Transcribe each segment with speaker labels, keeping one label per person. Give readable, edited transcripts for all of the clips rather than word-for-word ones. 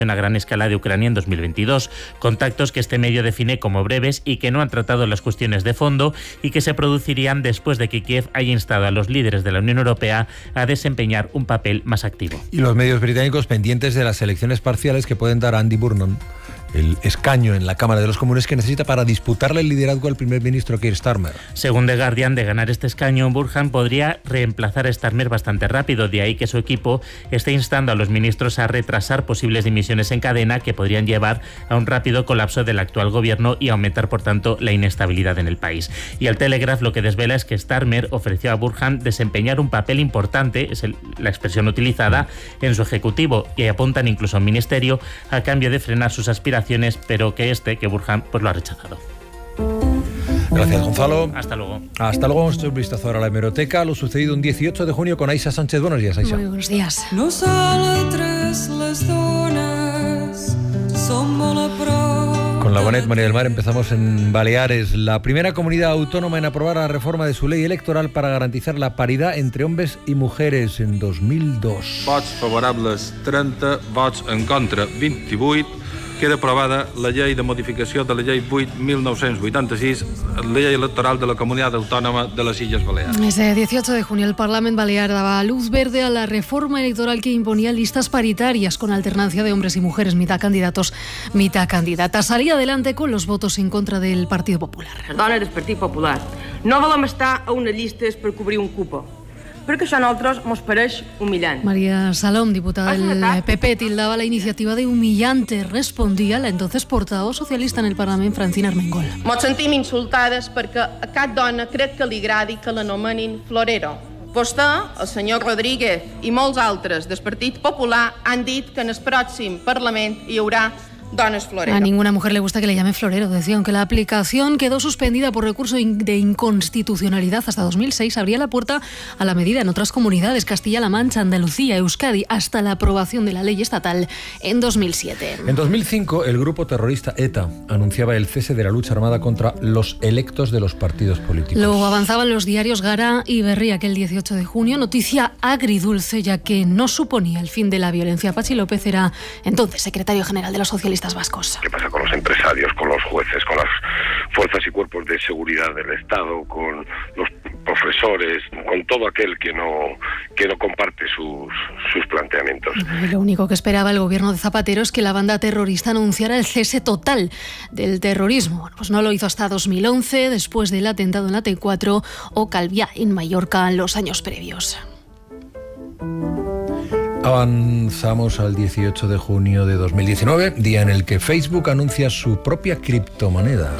Speaker 1: a gran escala de Ucrania en 2022, contactos que este medio define como breves y que no han tratado las cuestiones de fondo y que se producirían después de que Kiev haya instado a los líderes de la Unión Europea a desempeñar un papel más activo.
Speaker 2: Y los medios británicos pendientes de las elecciones parciales que pueden dar a Andy Burnham el escaño en la Cámara de los Comunes que necesita para disputarle el liderazgo al primer ministro Keir Starmer.
Speaker 1: Según The Guardian, de ganar este escaño, Burnham podría reemplazar a Starmer bastante rápido, de ahí que su equipo esté instando a los ministros a retrasar posibles dimisiones en cadena que podrían llevar a un rápido colapso del actual gobierno y aumentar, por tanto, la inestabilidad en el país. Y el Telegraph lo que desvela es que Starmer ofreció a Burnham desempeñar un papel importante, es la expresión utilizada, en su ejecutivo, y apuntan incluso a un ministerio a cambio de frenar sus aspiraciones, pero que Burnham pues lo ha rechazado.
Speaker 2: Gracias, Gonzalo.
Speaker 1: Hasta luego.
Speaker 2: Hasta luego. Vamos a echar un vistazo ahora a la hemeroteca. Lo sucedido un 18 de junio con Aisha Sánchez. Buenos días, Aisha.
Speaker 3: Muy buenos días.
Speaker 2: Con la Bonet María del Mar empezamos en Baleares, la primera comunidad autónoma en aprobar la reforma de su ley electoral para garantizar la paridad entre hombres y mujeres en 2002.
Speaker 4: Vots favorables 30, vots en contra 28. Queda aprovada la llei de modificació de la llei 8/1986, la llei electoral de la Comunitat Autònoma de les Illes Balears.
Speaker 3: Ese 18 de junio el Parlamento Balear daba luz verde a la reforma electoral que imponía listas paritarias con alternancia de hombres y mujeres, mitad candidatos, mitad candidatas. Salía adelante con los votos en contra del Partido Popular.
Speaker 5: Les dones del Partit Popular no volem estar a unes llistes per cobrir un cupo, perquè això a nosaltres mos pareix humillant.
Speaker 3: María Salom, diputada del PP, tildaba la iniciativa de humillante. Respondía la entonces portavoz socialista en el Parlamento, Francina Armengol.
Speaker 5: Mos sentim insultades perquè a cap dona crec que li agradi que l'anomenin florero. Vostè, el senyor Rodríguez i molts altres del Partit Popular han dit que en el pròxim Parlament hi haurà dones florero.
Speaker 3: A ninguna mujer le gusta que le llame florero. Decía, aunque la aplicación quedó suspendida por recurso de inconstitucionalidad hasta 2006, abría la puerta a la medida en otras comunidades, Castilla-La Mancha, Andalucía, Euskadi, hasta la aprobación de la ley estatal en 2007.
Speaker 2: En 2005, el grupo terrorista ETA anunciaba el cese de la lucha armada contra los electos de los partidos políticos.
Speaker 3: Lo avanzaban los diarios Gara y Berri aquel 18 de junio, noticia agridulce, ya que no suponía el fin de la violencia. Pachi López era entonces secretario general de los socialistas vascos.
Speaker 6: ¿Qué pasa con los empresarios, con los jueces, con las fuerzas y cuerpos de seguridad del Estado, con los profesores, con todo aquel que no comparte sus planteamientos?
Speaker 3: Y lo único que esperaba el gobierno de Zapatero es que la banda terrorista anunciara el cese total del terrorismo. Bueno, pues no lo hizo hasta 2011, después del atentado en la T4 o Calviá en Mallorca en los años previos.
Speaker 2: Avanzamos al 18 de junio de 2019, día en el que Facebook anuncia su propia criptomoneda.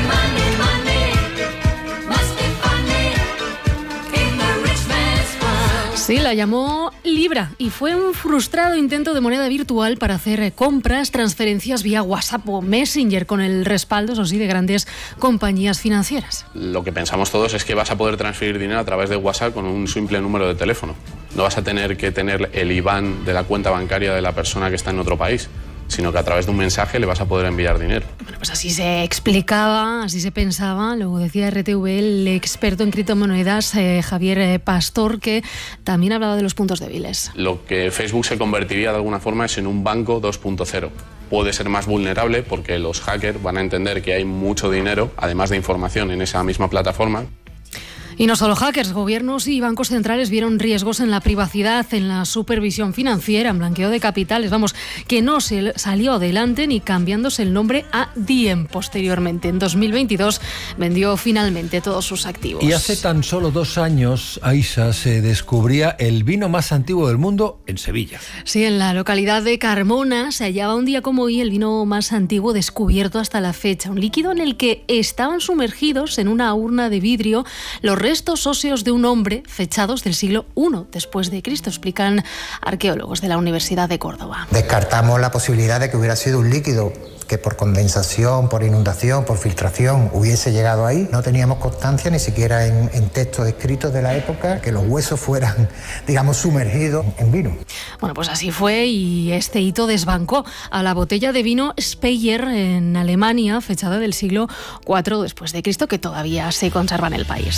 Speaker 3: Sí, la llamó Libra y fue un frustrado intento de moneda virtual para hacer compras, transferencias vía WhatsApp o Messenger, con el respaldo, eso sí, de grandes compañías financieras.
Speaker 7: Lo que pensamos todos es que vas a poder transferir dinero a través de WhatsApp con un simple número de teléfono. No vas a tener que tener el IBAN de la cuenta bancaria de la persona que está en otro país, sino que a través de un mensaje le vas a poder enviar dinero.
Speaker 3: Bueno, pues así se explicaba, así se pensaba, lo decía RTV el experto en criptomonedas Javier Pastor, que también hablaba de los puntos débiles.
Speaker 7: Lo que Facebook se convertiría de alguna forma es en un banco 2.0. Puede ser más vulnerable porque los hackers van a entender que hay mucho dinero, además de información, en esa misma plataforma.
Speaker 3: Y no solo hackers, gobiernos y bancos centrales vieron riesgos en la privacidad, en la supervisión financiera, en blanqueo de capitales. Vamos, que no se salió adelante ni cambiándose el nombre a Diem posteriormente. En 2022 vendió finalmente todos sus activos.
Speaker 2: Y hace tan solo 2 años, Aisha, se descubría el vino más antiguo del mundo en Sevilla.
Speaker 3: Sí, en la localidad de Carmona se hallaba un día como hoy el vino más antiguo descubierto hasta la fecha. Un líquido en el que estaban sumergidos en una urna de vidrio los restos óseos de un hombre fechados del siglo I después de Cristo, explican arqueólogos de la Universidad de Córdoba.
Speaker 8: Descartamos la posibilidad de que hubiera sido un líquido que por condensación, por inundación, por filtración hubiese llegado ahí. No teníamos constancia ni siquiera en textos escritos de la época que los huesos fueran, digamos, sumergidos en vino.
Speaker 3: Bueno, pues así fue, y este hito desbancó a la botella de vino Speyer en Alemania, fechada del siglo IV después de Cristo, que todavía se conserva en el país.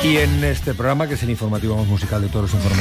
Speaker 2: Y en este programa, que es el informativo más musical de todos los informativos,